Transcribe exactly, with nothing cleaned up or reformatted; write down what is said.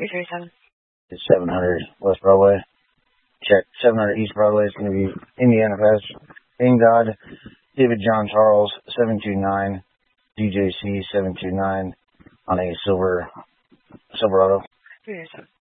three three seven. It's seven hundred West Broadway. Check. seven hundred East Broadway. It's going to be Indiana Fest. In God, David John Charles, seven two nine. D J C, seven two nine. On a silver Silverado. three three seven.